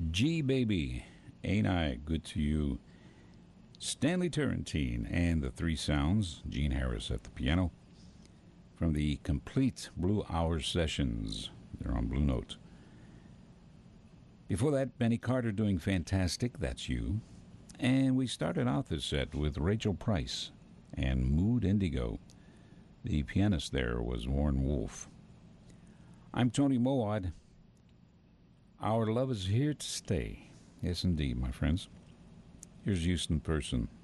G Baby, Ain't I Good to You? Stanley Turrentine and the Three Sounds, Gene Harris at the piano, from the Complete Blue Hour Sessions. They're on Blue Note. Before that, Benny Carter doing Fantastic, That's You. And we started out this set with Rachel Price and Mood Indigo. The pianist there was Warren Wolf. I'm Tony Moad. Our love is here to stay. Yes, indeed, my friends. Here's Houston Person.